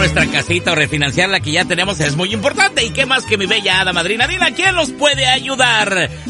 nuestra casita o refinanciar la que ya tenemos es muy importante. ¿Y qué más que mi bella hada madrina? Dina, ¿quién nos puede ayudar?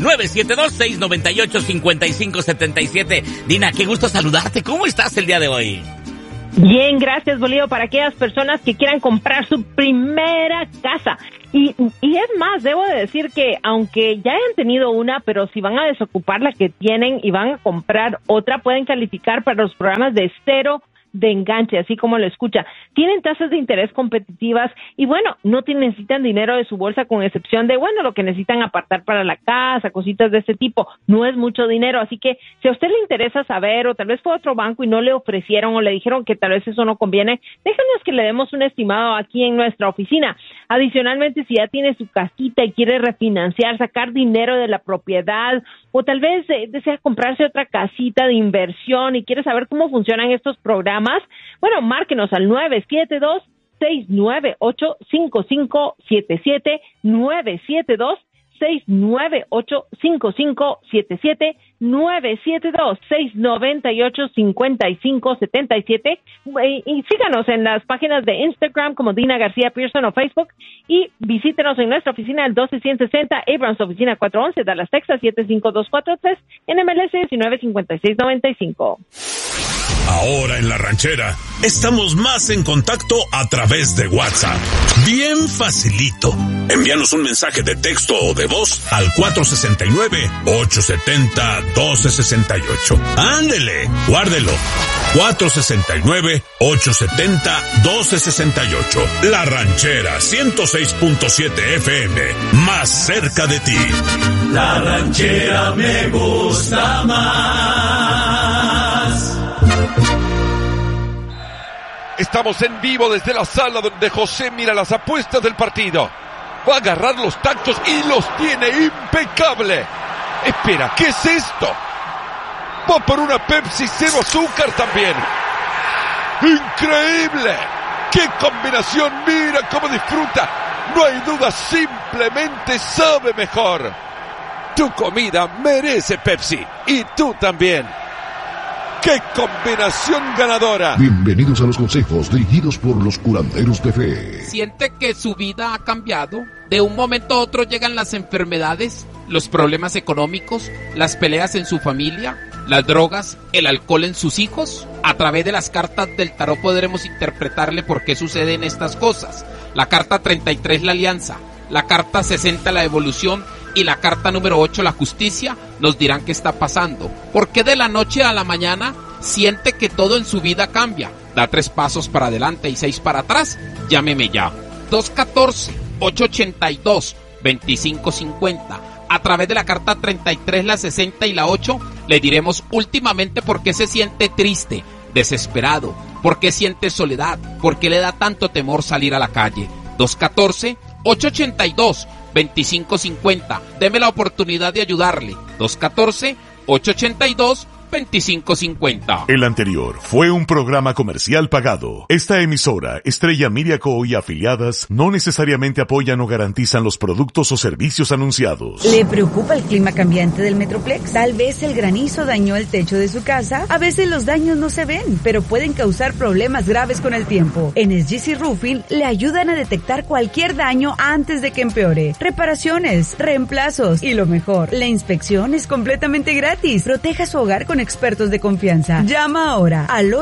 972-698-5577. Dina, qué gusto saludarte. ¿Cómo estás el día de hoy? Bien, gracias, Bolívar, para aquellas personas que quieran comprar su primera casa. Y es más, debo de decir que aunque ya hayan tenido una, pero si van a desocupar la que tienen y van a comprar otra, pueden calificar para los programas de cero de enganche, así como lo escucha. Tienen tasas de interés competitivas y bueno, no necesitan dinero de su bolsa, con excepción de, bueno, lo que necesitan apartar para la casa, cositas de ese tipo. No es mucho dinero, así que si a usted le interesa saber, o tal vez fue a otro banco y no le ofrecieron o le dijeron que tal vez eso no conviene, déjenos que le demos un estimado aquí en nuestra oficina. Adicionalmente, si ya tiene su casita y quiere refinanciar, sacar dinero de la propiedad, o tal vez desea comprarse otra casita de inversión y quiere saber cómo funcionan estos programas, bueno, márquenos al 972-698-5577, 972-698-5577, 972-698-5577, y síganos en las páginas de Instagram como Dina García Pearson o Facebook, y visítenos en nuestra oficina al 12160 Abrams, oficina 411, Dallas, Texas 75243, en MLS 195695. Ahora en La Ranchera, estamos más en contacto a través de WhatsApp. Bien facilito. Envíanos un mensaje de texto o de voz al 469-870-1268. ¡Ándele! Guárdelo. 469-870-1268. La Ranchera 106.7 FM. Más cerca de ti. La Ranchera me gusta más. Estamos en vivo desde la sala donde José mira las apuestas del partido. Va a agarrar los tachos y los tiene impecable. Espera, ¿qué es esto? Va por una Pepsi cero azúcar también. ¡Increíble! ¡Qué combinación! ¡Mira cómo disfruta! No hay duda, simplemente sabe mejor. Tu comida merece Pepsi. Y tú también. ¡Qué combinación ganadora! Bienvenidos a los consejos dirigidos por los curanderos de fe. Siente que su vida ha cambiado. De un momento a otro llegan las enfermedades, los problemas económicos, las peleas en su familia, las drogas, el alcohol en sus hijos. A través de las cartas del tarot podremos interpretarle por qué suceden estas cosas. La carta 33, la alianza. La carta 60, la evolución. Y la carta número 8, la justicia, nos dirán qué está pasando. ¿Por qué de la noche a la mañana siente que todo en su vida cambia? Da 3 pasos para adelante y 6 para atrás. Llámeme ya. 214-882-2550. A través de la carta 33, la 60 y la 8, le diremos últimamente por qué se siente triste, desesperado, por qué siente soledad, por qué le da tanto temor salir a la calle. 214-882-2550. Deme la oportunidad de ayudarle. 214-882-2550. El anterior fue un programa comercial pagado. Esta emisora, Estrella Media Co. y afiliadas, no necesariamente apoyan o garantizan los productos o servicios anunciados. ¿Le preocupa el clima cambiante del Metroplex? Tal vez el granizo dañó el techo de su casa. A veces los daños no se ven, pero pueden causar problemas graves con el tiempo. En SGC Roofing le ayudan a detectar cualquier daño antes de que empeore. Reparaciones, reemplazos y lo mejor, la inspección es completamente gratis. Proteja su hogar con expertos de confianza. Llama ahora al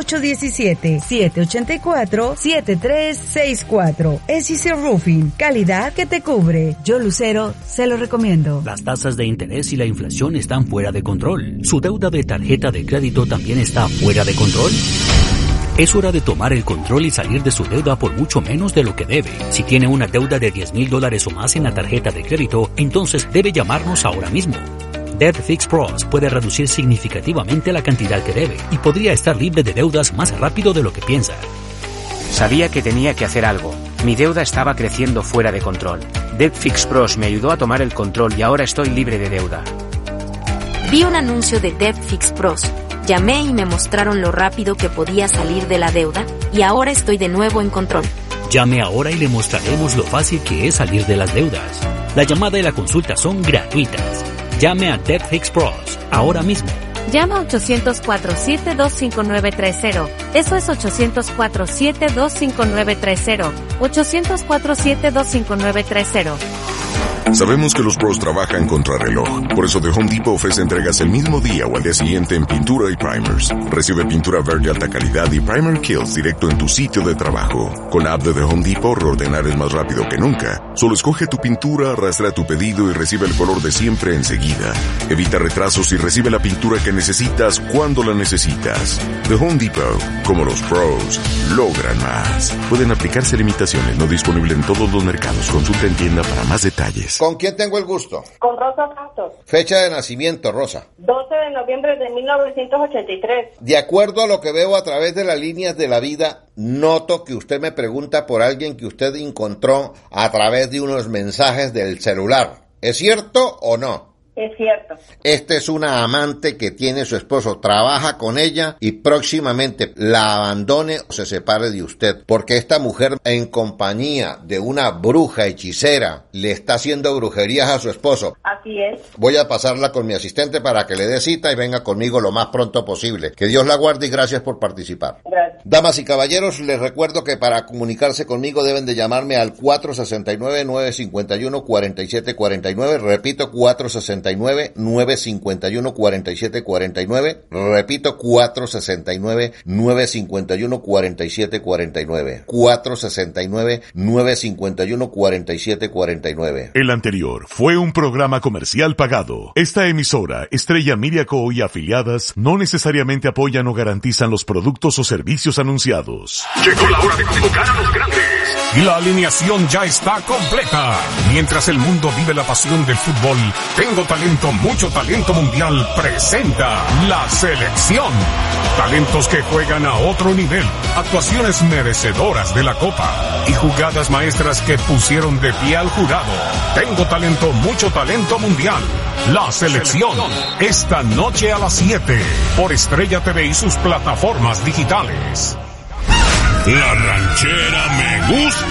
817-784-7364. SGC Roofing, calidad que te cubre. Yo, Lucero, se lo recomiendo. Las tasas de interés y la inflación están fuera de control. ¿Su deuda de tarjeta de crédito también está fuera de control? Es hora de tomar el control y salir de su deuda por mucho menos de lo que debe. Si tiene una deuda de $10,000 o más en la tarjeta de crédito, entonces debe llamarnos ahora mismo. Debt Fix Pros puede reducir significativamente la cantidad que debe y podría estar libre de deudas más rápido de lo que piensa. Sabía que tenía que hacer algo. Mi deuda estaba creciendo fuera de control. Debt Fix Pros me ayudó a tomar el control y ahora estoy libre de deuda. Vi un anuncio de Debt Fix Pros. Llamé y me mostraron lo rápido que podía salir de la deuda y ahora estoy de nuevo en control. Llame ahora y le mostraremos lo fácil que es salir de las deudas. La llamada y la consulta son gratuitas. Llame a Debt Fix Pros ahora mismo Llama 800-472-5930. Eso es 800-472-5930. 800-472-5930. Sabemos que los pros trabajan contrarreloj. Por eso The Home Depot ofrece entregas el mismo día o al día siguiente en pintura y primers. Recibe pintura verde alta calidad y primer kills directo en tu sitio de trabajo. Con la app de The Home Depot, reordenar es más rápido que nunca. Solo escoge tu pintura, arrastra tu pedido y recibe el color de siempre enseguida. Evita retrasos y recibe la pintura que necesitas cuando la necesitas. The Home Depot, como los pros, logran más. Pueden aplicarse limitaciones, no disponible en todos los mercados. Consulta en tienda para más detalles. ¿Con quién tengo el gusto? Con Rosa Santos. Fecha de nacimiento, Rosa. 12 de noviembre de 1983. De acuerdo a lo que veo a través de las líneas de la vida, noto que usted me pregunta por alguien que usted encontró a través de unos mensajes del celular. ¿Es cierto o no? Es cierto. Esta es una amante que tiene su esposo, trabaja con ella y próximamente la abandone o se separe de usted, porque esta mujer en compañía de una bruja hechicera le está haciendo brujerías a su esposo. Así es. Voy a pasarla con mi asistente para que le dé cita y venga conmigo lo más pronto posible. Que Dios la guarde y gracias por participar. Gracias. Damas y caballeros, les recuerdo que para comunicarse conmigo deben de llamarme al 469-951-4749. Repito, 469-951-4749. Repito, 469-951-4749. 469-951-4749. El anterior fue un programa comercial pagado. Esta emisora, Estrella Miriaco y afiliadas, no necesariamente apoyan o garantizan los productos o servicios anunciados. Llegó la hora de convocar a los grandes. Y la alineación ya está completa. Mientras el mundo vive la pasión del fútbol, Tengo Talento, Mucho Talento Mundial presenta La Selección. Talentos que juegan a otro nivel, actuaciones merecedoras de la Copa y jugadas maestras que pusieron de pie al jurado. Tengo Talento, Mucho Talento Mundial. La Selección, esta noche a las 7 por Estrella TV y sus plataformas digitales. La ranchera me gusta.